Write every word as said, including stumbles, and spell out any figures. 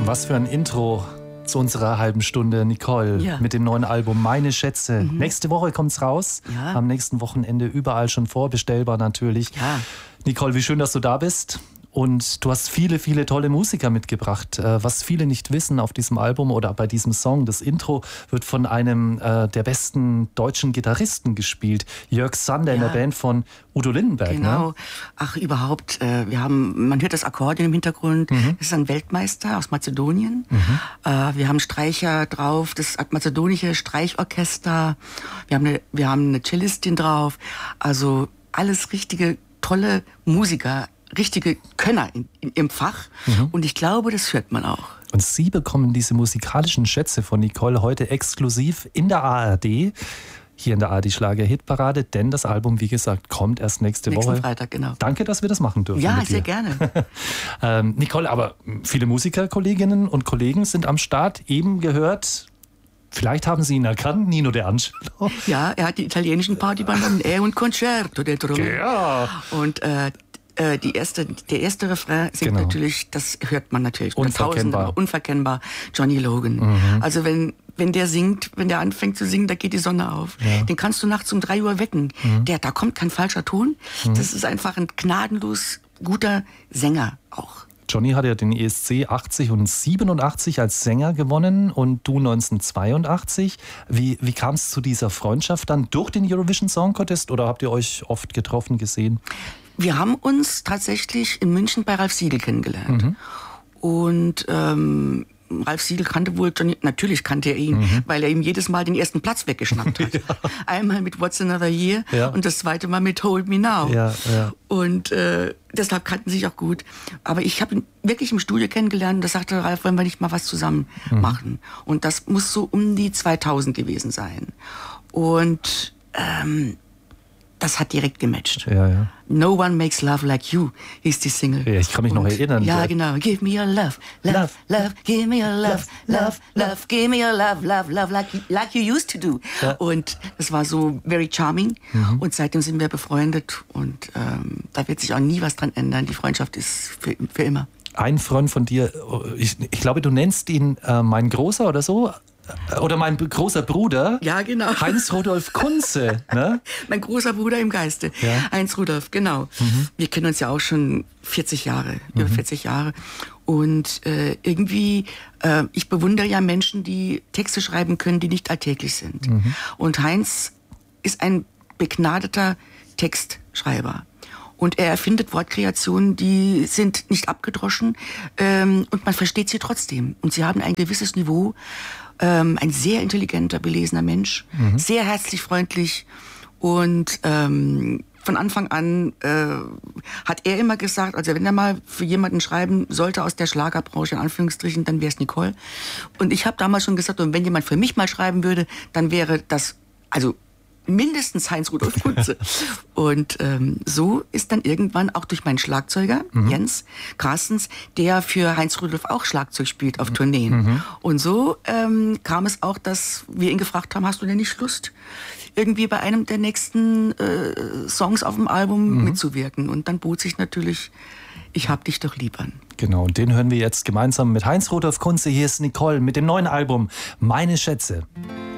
Was für ein Intro zu unserer halben Stunde, Nicole, ja. mit dem neuen Album Meine Schätze. Mhm. Nächste Woche kommt's raus, ja. am nächsten Wochenende überall schon vorbestellbar natürlich. Ja. Nicole, wie schön, dass du da bist. Und du hast viele, viele tolle Musiker mitgebracht. Was viele nicht wissen auf diesem Album oder bei diesem Song, das Intro wird von einem äh, der besten deutschen Gitarristen gespielt, Jörg Sander, ja. in der Band von Udo Lindenberg. Genau. Ne? Ach, überhaupt. Äh, wir haben, man hört das Akkordeon im Hintergrund. Mhm. Das ist ein Weltmeister aus Mazedonien. Mhm. Äh, wir haben Streicher drauf, das mazedonische Streichorchester. Wir haben eine, wir haben eine Cellistin drauf. Also alles richtige, tolle Musiker. Richtige Könner in, in, im Fach. Mhm. Und ich glaube, das hört man auch. Und Sie bekommen diese musikalischen Schätze von Nicole heute exklusiv in der A R D, hier in der A R D Schlager Hitparade, denn das Album, wie gesagt, kommt erst nächste Nächsten Woche. Freitag, genau. Danke, dass wir das machen dürfen. Ja, mit sehr dir. gerne. ähm, Nicole, aber viele Musikerkolleginnen und Kollegen sind am Start, eben gehört. Vielleicht haben Sie ihn erkannt, Nino De Angelo. Ja, er hat die italienischen Partybanden, er und Concerto del Trono. Ja. Und äh, Die erste, der erste Refrain singt genau. natürlich, das hört man natürlich. Unverkennbar. Unverkennbar, Johnny Logan. Mhm. Also wenn, wenn der singt, wenn der anfängt zu singen, da geht die Sonne auf. Ja. Den kannst du nachts um drei Uhr wecken. Mhm. Der, da kommt kein falscher Ton. Mhm. Das ist einfach ein gnadenlos guter Sänger auch. Johnny hat ja den E S C achtzig und siebenundachtzig als Sänger gewonnen und du neunzehnhundertzweiundachtzig. Wie, wie kam es zu dieser Freundschaft dann durch den Eurovision Song Contest oder habt ihr euch oft getroffen, gesehen? Wir haben uns tatsächlich in München bei Ralf Siegel kennengelernt. Mhm. Und ähm, Ralf Siegel kannte wohl Johnny, natürlich kannte er ihn, mhm. weil er ihm jedes Mal den ersten Platz weggeschnappt hat. Ja. Einmal mit What's Another Year ja. und das zweite Mal mit Hold Me Now. Ja, ja. Und äh, deshalb kannten sie sich auch gut. Aber ich habe ihn wirklich im Studio kennengelernt und da sagte Ralf, wollen wir nicht mal was zusammen mhm. machen? Und das muss so um die zweitausend gewesen sein. Und ähm, das hat direkt gematcht. Ja, ja. No One Makes Love Like You hieß die Single. Ja, ich kann mich und, noch erinnern. Ja, genau. Give me your love, love, love, love give me your love, love, love, give me your love, love, love, like you, like you used to do. Ja. Und das war so very charming. Mhm. Und seitdem sind wir befreundet und ähm, da wird sich auch nie was dran ändern. Die Freundschaft ist für, für immer. Ein Freund von dir, ich, ich glaube, du nennst ihn äh, mein Großer oder so. Oder mein großer Bruder, ja, genau. Heinz-Rudolf Kunze. Ne? Mein großer Bruder im Geiste, ja. Heinz Rudolf, genau. Mhm. Wir kennen uns ja auch schon vierzig Jahre, mhm. über vierzig Jahre. Und äh, irgendwie, äh, ich bewundere ja Menschen, die Texte schreiben können, die nicht alltäglich sind. Mhm. Und Heinz ist ein begnadeter Textschreiber. Und er erfindet Wortkreationen, die sind nicht abgedroschen ähm, und man versteht sie trotzdem. Und sie haben ein gewisses Niveau. Ähm, ein sehr intelligenter, belesener Mensch, mhm. sehr herzlich, freundlich und ähm, von Anfang an äh, hat er immer gesagt, also wenn er mal für jemanden schreiben sollte aus der Schlagerbranche, in Anführungsstrichen, dann wäre es Nicole. Und ich habe damals schon gesagt, und wenn jemand für mich mal schreiben würde, dann wäre das, also mindestens Heinz-Rudolf Kunze. Und ähm, so ist dann irgendwann auch durch meinen Schlagzeuger, mhm. Jens Carstens, der für Heinz-Rudolf auch Schlagzeug spielt auf Tourneen. Mhm. Und so ähm, kam es auch, dass wir ihn gefragt haben, hast du denn nicht Lust, irgendwie bei einem der nächsten äh, Songs auf dem Album mhm. mitzuwirken? Und dann bot sich natürlich Ich hab dich doch lieb an. Genau, und den hören wir jetzt gemeinsam mit Heinz-Rudolf Kunze. Hier ist Nicole mit dem neuen Album Meine Schätze.